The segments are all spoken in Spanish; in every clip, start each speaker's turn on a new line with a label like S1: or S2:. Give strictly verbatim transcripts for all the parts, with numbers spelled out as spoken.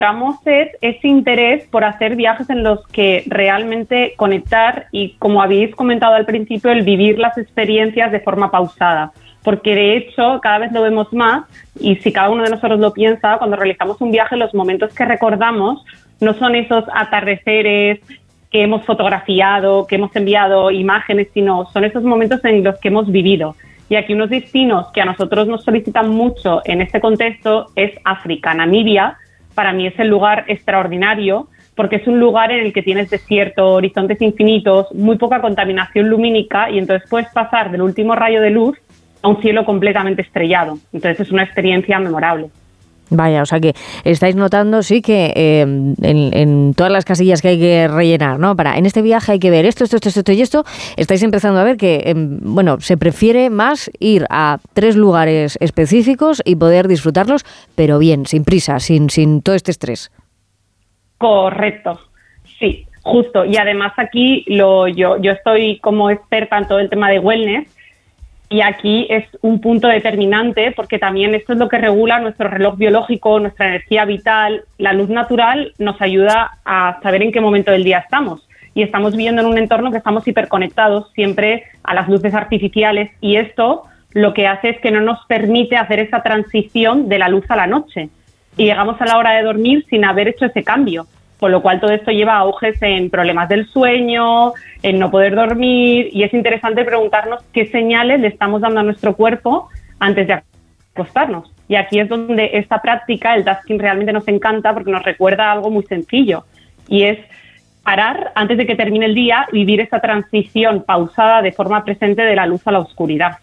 S1: es ese interés por hacer viajes en los que realmente conectar y, como habéis comentado al principio, el vivir las experiencias de forma pausada. Porque de hecho cada vez lo vemos más, y si cada uno de nosotros lo piensa, cuando realizamos un viaje, los momentos que recordamos no son esos atardeceres que hemos fotografiado, que hemos enviado imágenes, sino son esos momentos en los que hemos vivido. Y aquí unos destinos que a nosotros nos solicitan mucho en este contexto es África. Namibia para mí es el lugar extraordinario porque es un lugar en el que tienes desierto, horizontes infinitos, muy poca contaminación lumínica, y entonces puedes pasar del último rayo de luz a un cielo completamente estrellado. Entonces es una experiencia memorable.
S2: Vaya, o sea que estáis notando, sí, que eh, en, en todas las casillas que hay que rellenar, ¿no? Para, en este viaje hay que ver esto, esto, esto, esto y esto. Estáis empezando a ver que, eh, bueno, se prefiere más ir a tres lugares específicos y poder disfrutarlos, pero bien, sin prisa, sin, sin todo este estrés.
S1: Correcto, sí, justo. Y además aquí lo, yo, yo estoy como experta en todo el tema de wellness. Y aquí es un punto determinante porque también esto es lo que regula nuestro reloj biológico, nuestra energía vital. La luz natural nos ayuda a saber en qué momento del día estamos. Y estamos viviendo en un entorno que estamos hiperconectados siempre a las luces artificiales. Y esto lo que hace es que no nos permite hacer esa transición de la luz a la noche. Y llegamos a la hora de dormir sin haber hecho ese cambio. Con lo cual todo esto lleva a auges en problemas del sueño, en no poder dormir, y es interesante preguntarnos qué señales le estamos dando a nuestro cuerpo antes de acostarnos. Y aquí es donde esta práctica, el tasking, realmente nos encanta porque nos recuerda algo muy sencillo, y es parar antes de que termine el día y vivir esta transición pausada de forma presente de la luz a la oscuridad.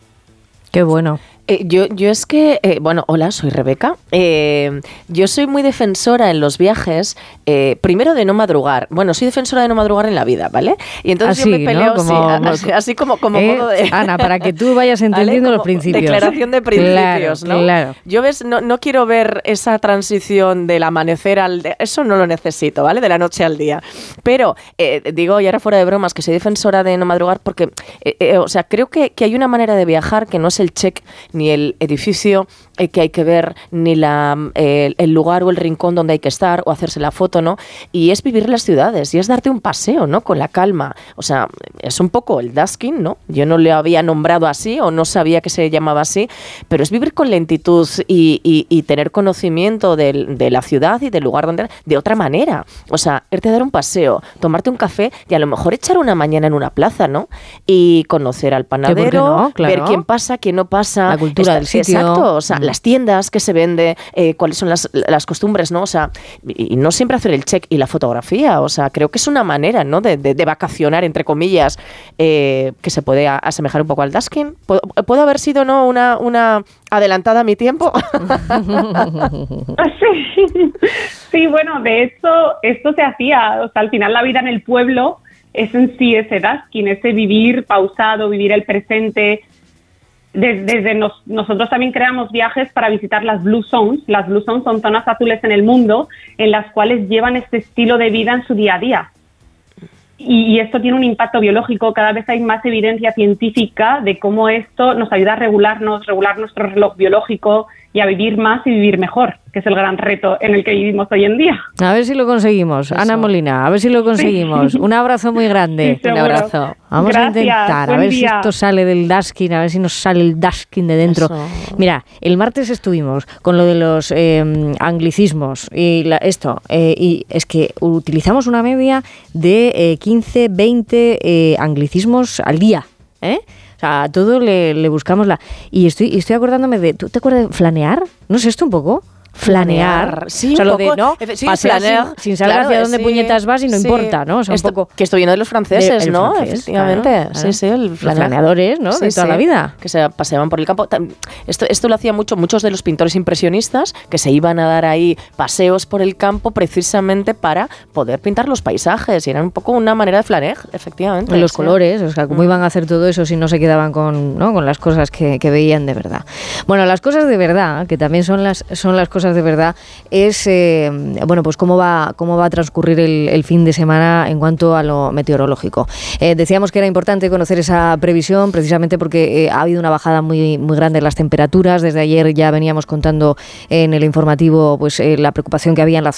S2: Qué bueno.
S3: Eh, yo, yo es que, eh, bueno, hola, soy Rebeca. Eh, yo soy muy defensora en los viajes, eh, primero de no madrugar. Bueno, soy defensora de no madrugar en la vida, ¿vale? Y entonces
S2: así,
S3: yo me peleo,
S2: ¿no? Como,
S3: sí, así como, como
S2: eh,
S3: modo de...
S2: Ana, para que tú vayas entendiendo, ¿vale?, los principios.
S3: Declaración de principios,
S2: claro,
S3: ¿no?
S2: Claro.
S3: Yo ves, no, no quiero ver esa transición del amanecer al... De, eso no lo necesito, ¿vale? De la noche al día. Pero, eh, digo, y ahora fuera de bromas, que soy defensora de no madrugar porque, eh, eh, o sea, creo que, que hay una manera de viajar que no es el check ni el edificio eh, que hay que ver, ni la, eh, el lugar o el rincón donde hay que estar o hacerse la foto, ¿no? Y es vivir las ciudades y es darte un paseo, ¿no? Con la calma. O sea, es un poco el dasking, ¿no? Yo no le había nombrado así o no sabía que se llamaba así, pero es vivir con lentitud y, y, y tener conocimiento de, de la ciudad y del lugar donde... de otra manera. O sea, irte a dar un paseo, tomarte un café y a lo mejor echar una mañana en una plaza, ¿no? Y conocer al panadero,
S2: no? Claro.
S3: Ver quién pasa, quién no pasa.
S2: La cultura
S3: Esta,
S2: del sitio.
S3: Exacto, o sea,
S2: Mm.
S3: las tiendas que se vende, eh, cuáles son las, las costumbres, ¿no? O sea, y, y no siempre hacer el check y la fotografía, o sea, creo que es una manera, ¿no? De, de, de vacacionar, entre comillas, eh, que se puede a, asemejar un poco al dasking. ¿Puedo, ¿Puedo haber sido, no, una, una adelantada a mi tiempo?
S1: Sí. Sí, bueno, de hecho, esto se hacía, o sea, al final la vida en el pueblo es en sí ese dasking, ese vivir pausado, vivir el presente. Desde, desde nos, nosotros también creamos viajes para visitar las Blue Zones. Las Blue Zones son zonas azules en el mundo en las cuales llevan este estilo de vida en su día a día. Y, y esto tiene un impacto biológico. Cada vez hay más evidencia científica de cómo esto nos ayuda a regularnos, regular nuestro reloj biológico y a vivir más y vivir mejor, que es el gran reto en el que vivimos hoy en día.
S2: A ver si lo conseguimos. Eso. Ana Molina, a ver si lo conseguimos. Sí. Un abrazo muy grande.
S1: Sí,
S2: un abrazo. Vamos
S1: Gracias,
S2: a intentar, a ver
S1: día.
S2: si esto sale del dasking, a ver si nos sale el dasking de dentro.
S3: Eso.
S2: Mira, el martes estuvimos con lo de los eh, anglicismos y la, esto, eh, y es que utilizamos una media de eh, quince, veinte eh, anglicismos al día, ¿eh? O sea, a todo le, le buscamos la... Y estoy, estoy acordándome de... ¿Tú te acuerdas de flanear? ¿No es esto un poco? Flanear,
S3: sí,
S2: o sea,
S3: un
S2: lo
S3: poco,
S2: de no
S3: sí,
S2: pasear
S3: flanear,
S2: sin, sin saber
S3: claro,
S2: hacia dónde
S3: sí,
S2: puñetas vas y no
S3: sí.
S2: importa, ¿no? O sea,
S3: esto,
S2: un poco
S3: que esto viene de los franceses,
S2: de,
S3: ¿no?
S2: francés,
S3: Efectivamente,
S2: claro, claro.
S3: sí, sí, el
S2: los flaneadores, ¿no?
S3: Sí,
S2: de toda
S3: sí,
S2: la vida.
S3: Que se paseaban por el campo. Esto, esto lo hacían mucho, muchos de los pintores impresionistas que se iban a dar ahí paseos por el campo precisamente para poder pintar los paisajes y eran un poco una manera de flanear, efectivamente.
S2: Los
S3: sí.
S2: colores, o sea, cómo mm. iban a hacer todo eso si no se quedaban con, ¿no? con las cosas que, que veían de verdad. Bueno, las cosas de verdad, que también son las, son las cosas cosas de verdad es eh, bueno, pues cómo va, cómo va a transcurrir el, el fin de semana en cuanto a lo meteorológico. Eh, decíamos que era importante conocer esa previsión, precisamente porque eh, ha habido una bajada muy, muy grande en las temperaturas. Desde ayer ya veníamos contando en el informativo pues eh, la preocupación que había en la